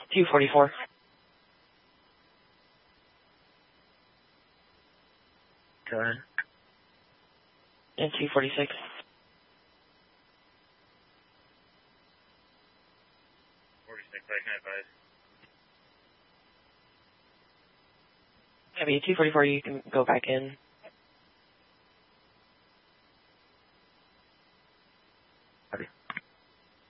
244. Go ahead. And 246. Heavy 244, you can go back in.